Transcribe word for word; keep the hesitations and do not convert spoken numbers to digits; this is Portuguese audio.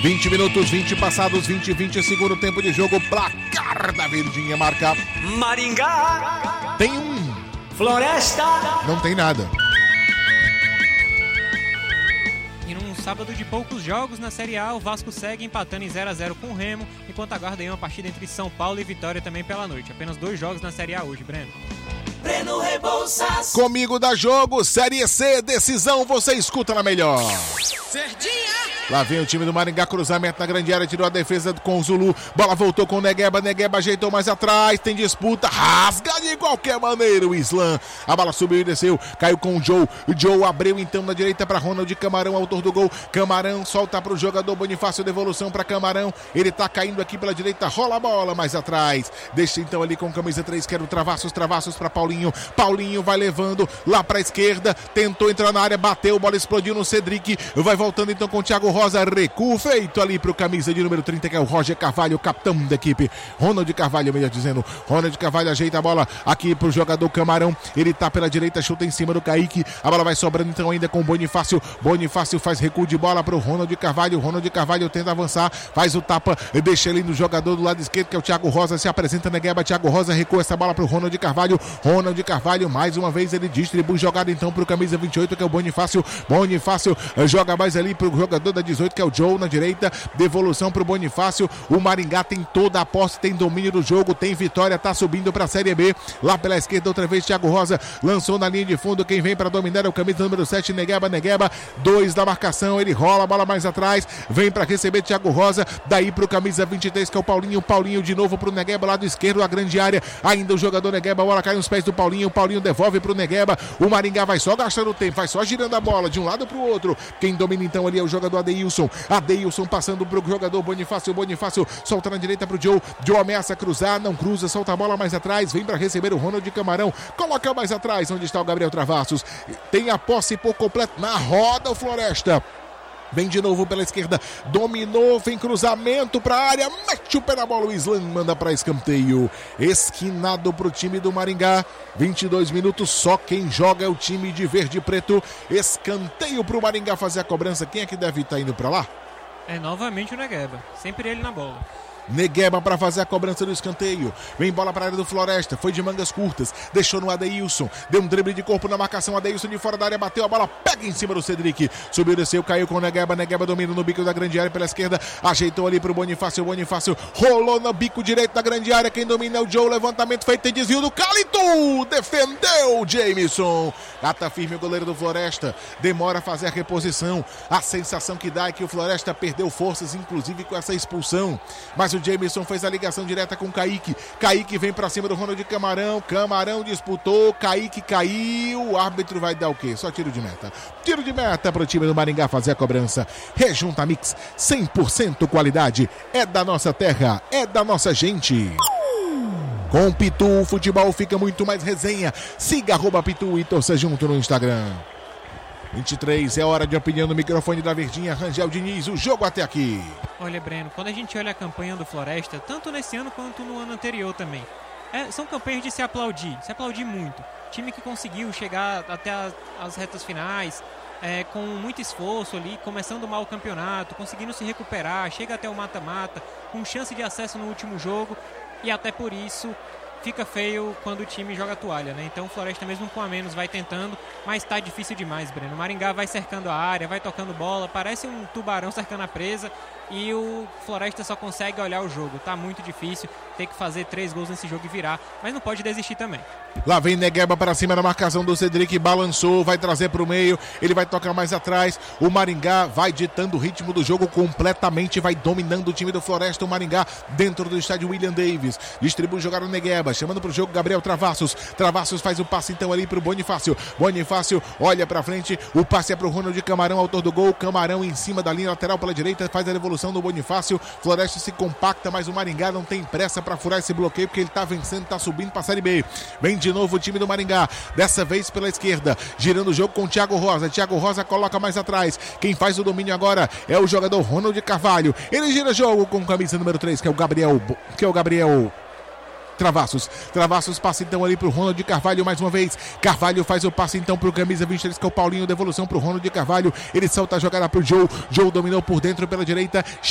vinte minutos, vinte passados, vinte, vinte, segundo tempo de jogo. Placar da Verdinha marca. Maringá. Tem um. Floresta. Não tem nada. E num sábado de poucos jogos na Série A, o Vasco segue empatando em zero a zero com o Remo, enquanto aguarda aí uma partida entre São Paulo e Vitória também pela noite. Apenas dois jogos na Série A hoje, Breno. Breno Rebouças. Comigo dá jogo, Série C, decisão, você escuta na melhor. Verdinha. Lá vem o time do Maringá, cruzamento na grande área, tirou a defesa com o Zulu, bola voltou com o Negueba, Negueba ajeitou mais atrás, tem disputa, rasga de qualquer maneira o Islam, a bola subiu e desceu, caiu com o Joe, o Joe abriu então na direita para Ronald Camarão, autor do gol, Camarão solta para o jogador Bonifácio, devolução para Camarão, ele tá caindo aqui pela direita, rola a bola mais atrás, deixa então ali com camisa três, quero Travassos, Travassos para Paulinho, Paulinho vai levando lá para a esquerda, tentou entrar na área, bateu, bola explodiu no Cedric, vai voltando então com o Thiago Rosa, recuo feito ali pro camisa de número trinta, que é o Roger Carvalho, capitão da equipe. Ronald Carvalho, melhor dizendo. Ronald Carvalho ajeita a bola aqui pro jogador Camarão. Ele tá pela direita, chuta em cima do Kaique. A bola vai sobrando então ainda com o Bonifácio. Bonifácio faz recuo de bola pro Ronald Carvalho. Ronald Carvalho tenta avançar, faz o tapa, deixa ele no jogador do lado esquerdo, que é o Thiago Rosa. Se apresenta na guerra, Thiago Rosa recua essa bola pro Ronald Carvalho. Ronald Carvalho, mais uma vez, ele distribui jogada então pro camisa vinte e oito, que é o Bonifácio. Bonifácio joga mais ali pro jogador da dezoito, que é o Joe na direita, devolução pro Bonifácio. O Maringá tem toda a posse, tem domínio do jogo, tem vitória, tá subindo pra Série B. Lá pela esquerda outra vez Thiago Rosa lançou na linha de fundo, quem vem pra dominar é o camisa número sete, Negueba, Negueba, dois da marcação, ele rola a bola mais atrás, vem pra receber Thiago Rosa, daí pro camisa vinte e três, que é o Paulinho, Paulinho de novo pro Negueba, lado esquerdo, a grande área, ainda o jogador Negueba, a bola cai nos pés do Paulinho, o Paulinho devolve pro Negueba, o Maringá vai só gastando tempo, vai só girando a bola de um lado pro outro, quem domina então ali é o jogador Adeilson, Adeilson passando pro jogador Bonifácio, Bonifácio solta na direita pro Joe, Joe ameaça cruzar, não cruza, solta a bola mais atrás, vem para receber o Ronald Camarão, coloca mais atrás, onde está o Gabriel Travassos, tem a posse por completo, na roda o Floresta. Vem de novo pela esquerda, dominou, vem cruzamento para a área, mete o pé na bola, o Islam manda para escanteio, esquinado para o time do Maringá, vinte e dois minutos, só quem joga é o time de verde e preto, escanteio para o Maringá fazer a cobrança, quem é que deve estar indo para lá? É novamente o Negueba, sempre ele na bola. Negueba para fazer a cobrança do escanteio. Vem bola para a área do Floresta. Foi de mangas curtas. Deixou no Adeilson. Deu um drible de corpo na marcação. Adeilson de fora da área. Bateu a bola. Pega em cima do Cedric. Subiu, desceu. Caiu com o Negueba. Negueba domina no bico da grande área pela esquerda. Ajeitou ali para o Bonifácio. Bonifácio rolou no bico direito da grande área. Quem domina é o Joe. Levantamento feito. Tem desvio do Calito. Defendeu o Jameson. Ata firme o goleiro do Floresta. Demora a fazer a reposição. A sensação que dá é que o Floresta perdeu forças, inclusive com essa expulsão. Mas o Jameson fez a ligação direta com o Kaique. Kaique vem pra cima do Ronald Camarão. Camarão disputou. Kaique caiu. O árbitro vai dar o quê? Só tiro de meta. Tiro de meta pro time do Maringá fazer a cobrança. Rejunta Mix. cem por cento qualidade. É da nossa terra. É da nossa gente. Com Pitu, o futebol fica muito mais resenha. Siga arroba Pitu e torça junto no Instagram. vinte e três, é hora de opinião no microfone da Verdinha, Rangel Diniz, o jogo até aqui. Olha, Breno, quando a gente olha a campanha do Floresta, tanto nesse ano quanto no ano anterior também, é, são campanhas de se aplaudir, se aplaudir muito. Time que conseguiu chegar até as, as retas finais, é, com muito esforço ali, começando mal o campeonato, conseguindo se recuperar, chega até o mata-mata, com chance de acesso no último jogo, e até por isso fica feio quando o time joga a toalha, né? Então o Floresta, mesmo com a menos, vai tentando, mas tá difícil demais, Breno. O Maringá vai cercando a área, vai tocando bola, parece um tubarão cercando a presa, e o Floresta só consegue olhar o jogo. Tá muito difícil, ter que fazer três gols nesse jogo e virar, mas não pode desistir também. Lá vem Negueba para cima da marcação do Cedric, balançou, vai trazer para o meio, ele vai tocar mais atrás, o Maringá vai ditando o ritmo do jogo completamente, vai dominando o time do Floresta, o Maringá dentro do estádio William Davis, distribui jogada no Negueba, chamando para o jogo Gabriel Travassos, Travassos faz o passe então ali para o Bonifácio, Bonifácio olha para frente, o passe é para o Ronald Camarão, autor do gol, Camarão em cima da linha lateral pela direita, faz a devolução do Bonifácio, Floresta se compacta, mas o Maringá não tem pressa para furar esse bloqueio, porque ele tá vencendo, tá subindo para a Série B, vem de novo o time do Maringá, dessa vez pela esquerda, girando o jogo com o Thiago Rosa, Thiago Rosa coloca mais atrás, quem faz o domínio agora é o jogador Ronald Carvalho, ele gira jogo com camisa número três, que é o Gabriel, que é o Gabriel Travassos, Travassos passa então ali pro Ronald Carvalho mais uma vez, Carvalho faz o passe então pro camisa vinte e três, que é o Paulinho, devolução pro Ronald Carvalho, ele solta a jogada pro Joe, Joe dominou por dentro pela direita,